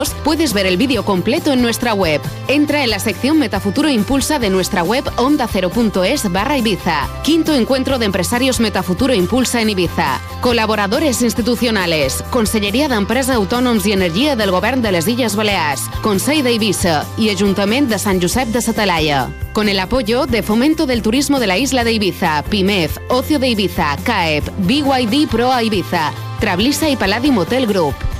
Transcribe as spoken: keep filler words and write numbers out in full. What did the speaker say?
puedes ver el vídeo completo en nuestra web. Entra en la sección Metafuturo Impulsa de nuestra web onda cero punto es barra Ibiza. Quinto encuentro de empresarios Metafuturo Impulsa en Ibiza. Colaboradores institucionales. Conselleria d'Empresa, Autònoms i Energia del Govern de les Illes Balears. Consell d'Eivissa y Ayuntament de Sant Josep de sa Talaia. Con el apoyo de Fomento del Turismo de la Isla de Ibiza, PIMEF, Ocio de Ibiza, CAEP, B Y D Pro a Ibiza, Trablissa y Palladium Hotel Group.